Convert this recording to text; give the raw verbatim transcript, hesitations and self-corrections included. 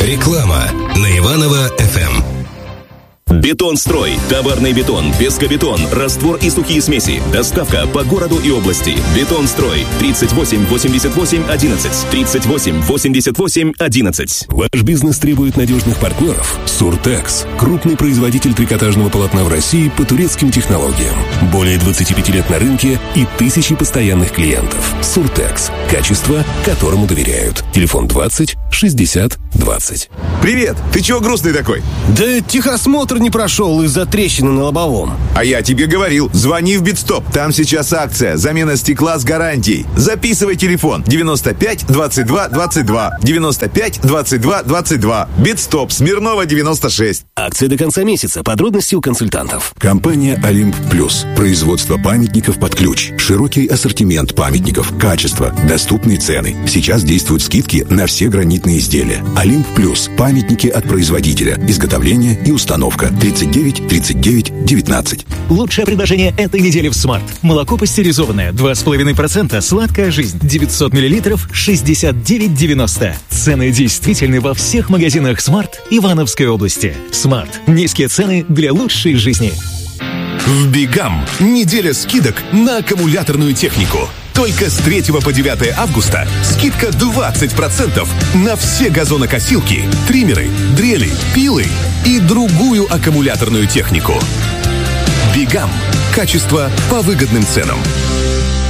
Реклама на Иваново-эф эм. Бетонстрой. Товарный бетон, пескобетон, раствор и сухие смеси. Доставка по городу и области. Бетонстрой. тридцать восемь восемьдесят восемь одиннадцать. тридцать восемь восемьдесят восемь одиннадцать. Ваш бизнес требует надежных партнеров? Суртекс. Крупный производитель трикотажного полотна в России по турецким технологиям. Более двадцати пяти лет на рынке и тысячи постоянных клиентов. Суртекс. Качество, которому доверяют. Телефон двадцать шестьдесят двадцать. Привет! Ты чего грустный такой? Да техосмотр не прошел из-за трещины на лобовом. А я тебе говорил, звони в Битстоп. Там сейчас акция. Замена стекла с гарантией. Записывай телефон. девяносто пять двадцать два двадцать два. девяносто пять двадцать два двадцать два. Битстоп. Смирнова девяносто шесть. Акция до конца месяца. Подробности у консультантов. Компания «Олимп Плюс». Производство памятников под ключ. Широкий ассортимент памятников. Качество. Доступные цены. Сейчас действуют скидки на все гранитные изделия. «Олимп Плюс». Памятники от производителя. Изготовление и установка. тридцать девять тридцать девять девятнадцать. Лучшее предложение этой недели в Смарт. Молоко пастеризованное два с половиной процента, сладкая жизнь, девятьсот миллилитров, шестьдесят девять девяносто. Цены действительны во всех магазинах Смарт Ивановской области. Смарт. Низкие цены для лучшей жизни. В Бигам неделя скидок на аккумуляторную технику. Только с третьего по девятое августа скидка двадцать процентов на все газонокосилки, триммеры, дрели, пилы и другую аккумуляторную технику. Бигам. Качество по выгодным ценам.